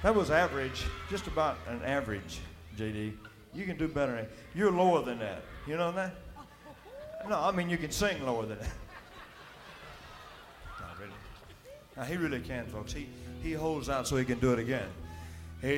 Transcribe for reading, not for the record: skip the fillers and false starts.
That was average, just about an average, JD. You can do better than that. You're lower than that. You know that? No, I mean you can sing lower than that. No, really. Now, he really can, folks. He holds out so he can do it again.